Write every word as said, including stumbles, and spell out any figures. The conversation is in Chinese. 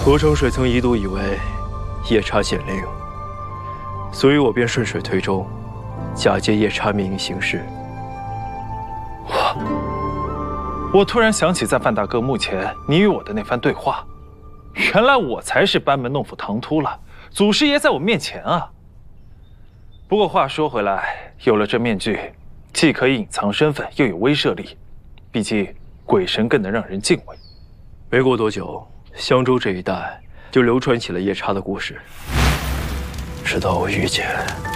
罗成水曾一度以为夜叉显灵，所以我便顺水推舟，假借夜叉名义行事。 我我突然想起在范大哥墓前你与我的那番对话，原来我才是班门弄斧唐突了，祖师爷在我面前啊。不过话说回来，有了这面具，既可以隐藏身份，又有威慑力，毕竟鬼神更能让人敬畏。 没过多久，襄州这一带就流传起了夜叉的故事，直到我遇见。